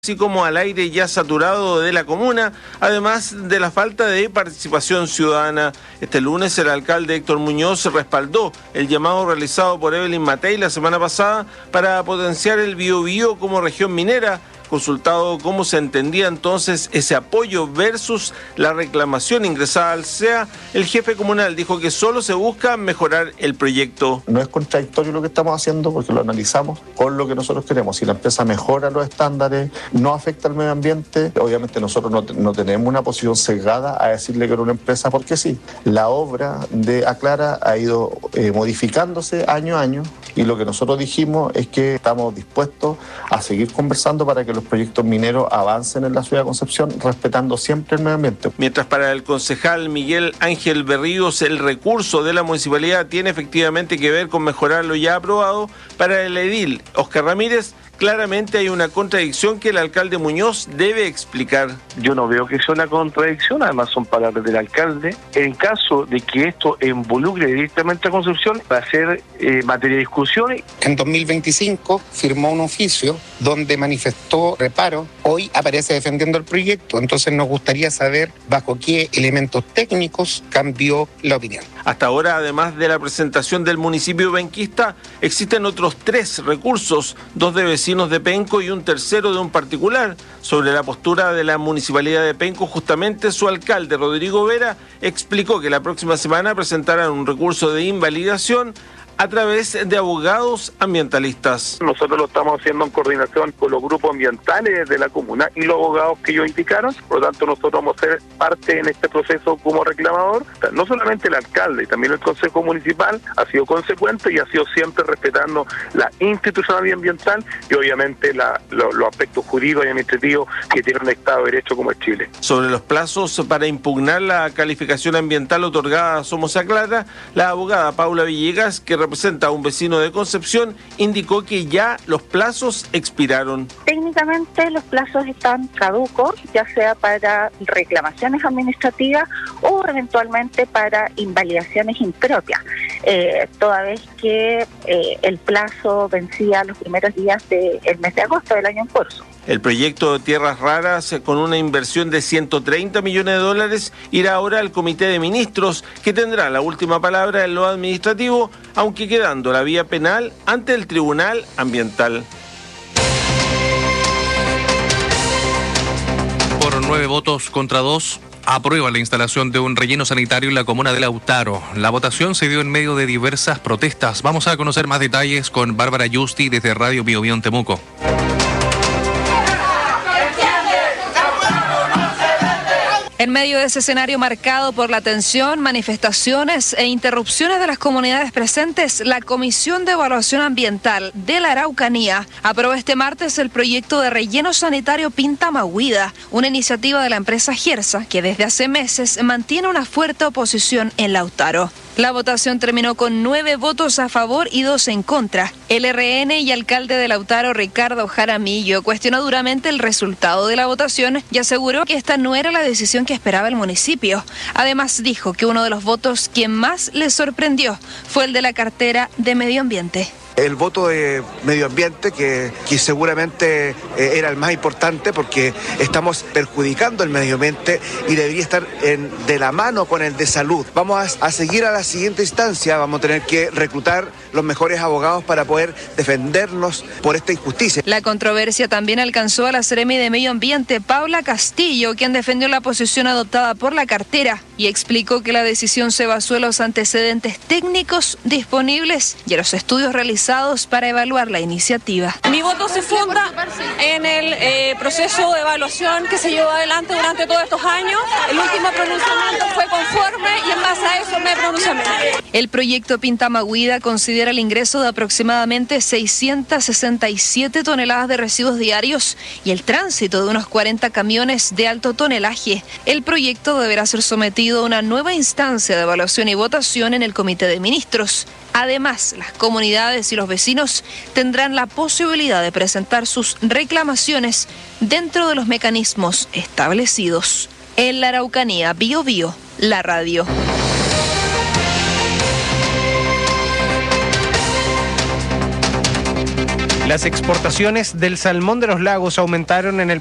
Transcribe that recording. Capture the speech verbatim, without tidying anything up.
así como al aire ya saturado de la comuna, además de la falta de participación ciudadana. Este lunes el alcalde Héctor Muñoz respaldó el llamado realizado por Evelyn Matei la semana pasada para potenciar el Biobío como región minera. Consultado cómo se entendía entonces ese apoyo versus la reclamación ingresada al C E A, el jefe comunal dijo que solo se busca mejorar el proyecto. No es contradictorio lo que estamos haciendo porque lo analizamos con lo que nosotros queremos. Si la empresa mejora los estándares, no afecta al medio ambiente, obviamente nosotros no, no tenemos una posición sesgada a decirle que era una empresa porque sí. La obra de Aclara ha ido eh, modificándose año a año y lo que nosotros dijimos es que estamos dispuestos a seguir conversando para que los proyectos mineros avancen en la ciudad de Concepción, respetando siempre el medio ambiente. Mientras para el concejal Miguel Ángel Berríos el recurso de la municipalidad tiene efectivamente que ver con mejorar lo ya aprobado, para el edil Oscar Ramírez claramente hay una contradicción que el alcalde Muñoz debe explicar. Yo no veo que sea una contradicción, además son palabras del alcalde. En caso de que esto involucre directamente a Concepción, va a ser eh, materia de discusión. En dos mil veinticinco firmó un oficio donde manifestó reparo. Hoy aparece defendiendo el proyecto, entonces nos gustaría saber bajo qué elementos técnicos cambió la opinión. Hasta ahora, además de la presentación del municipio penquista, existen otros tres recursos, dos de vecinos de Penco y un tercero de un particular. Sobre la postura de la municipalidad de Penco, justamente su alcalde, Rodrigo Vera, explicó que la próxima semana presentarán un recurso de invalidación a través de abogados ambientalistas. Nosotros lo estamos haciendo en coordinación con los grupos ambientales de la comuna y los abogados que ellos indicaron, por lo tanto nosotros vamos a ser parte en este proceso como reclamador. No solamente el alcalde, también el Consejo Municipal ha sido consecuente y ha sido siempre respetando la institucionalidad ambiental y obviamente la, lo, los aspectos jurídicos y administrativos que tiene un Estado de Derecho como es Chile. Sobre los plazos para impugnar la calificación ambiental otorgada a Somos Aclara, la abogada Paula Villegas, que representa a un vecino de Concepción, indicó que ya los plazos expiraron. Técnicamente los plazos están caducos, ya sea para reclamaciones administrativas o eventualmente para invalidaciones impropias, eh, toda vez que eh, el plazo vencía los primeros días del mes de agosto del año en curso. El proyecto de Tierras Raras, con una inversión de ciento treinta millones de dólares, irá ahora al Comité de Ministros, que tendrá la última palabra en lo administrativo, aunque quedando la vía penal ante el Tribunal Ambiental. Por nueve votos contra dos, aprueba la instalación de un relleno sanitario en la comuna de Lautaro. La votación se dio en medio de diversas protestas. Vamos a conocer más detalles con Bárbara Yusti desde Radio Biobío en Temuco. En medio de ese escenario marcado por la tensión, manifestaciones e interrupciones de las comunidades presentes, la Comisión de Evaluación Ambiental de la Araucanía aprobó este martes el proyecto de relleno sanitario Pintamagüida, una iniciativa de la empresa Gersa que desde hace meses mantiene una fuerte oposición en Lautaro. La votación terminó con nueve votos a favor y dos en contra. El R N y alcalde de Lautaro, Ricardo Jaramillo, cuestionó duramente el resultado de la votación y aseguró que esta no era la decisión que esperaba el municipio. Además, dijo que uno de los votos que más le sorprendió fue el de la cartera de Medio Ambiente. El voto de medio ambiente, que, que seguramente eh, era el más importante porque estamos perjudicando el medio ambiente y debería estar en, de la mano con el de salud. Vamos a, a seguir a la siguiente instancia, vamos a tener que reclutar los mejores abogados para poder defendernos por esta injusticia. La controversia también alcanzó a la Seremi de Medio Ambiente, Paula Castillo, quien defendió la posición adoptada por la cartera y explicó que la decisión se basó en los antecedentes técnicos disponibles y en los estudios realizados para evaluar la iniciativa. Mi voto se funda en el eh, proceso de evaluación que se llevó adelante durante todos estos años. El último pronunciamiento fue conforme y en base a eso me pronuncié. El proyecto Pintamagüida considera el ingreso de aproximadamente seiscientas sesenta y siete toneladas de residuos diarios y el tránsito de unos cuarenta camiones de alto tonelaje. El proyecto deberá ser sometido a una nueva instancia de evaluación y votación en el Comité de Ministros. Además, las comunidades y los vecinos tendrán la posibilidad de presentar sus reclamaciones dentro de los mecanismos establecidos. En la Araucanía, Biobío, la radio. Las exportaciones del salmón de los lagos aumentaron en el